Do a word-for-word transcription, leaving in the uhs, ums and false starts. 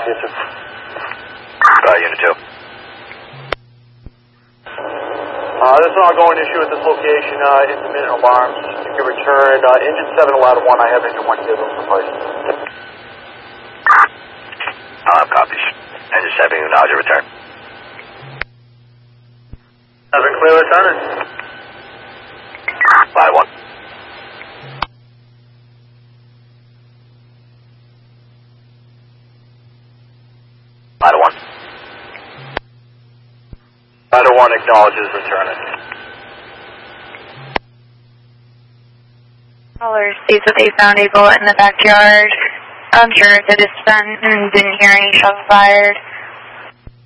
yes, sir. Uh, Unit two. Uh, there's an ongoing issue at this location, uh, intermittent alarms. You can return, uh, engine seven allowed one, I have engine one scheduled for place. Uh, copies. Engine seven, acknowledge your return. seven clear, Lieutenant. Five one. Five one. Fighter one acknowledges returning. Caller states that they found a bullet in the backyard. I'm sure that it's done and didn't hear any shots fired.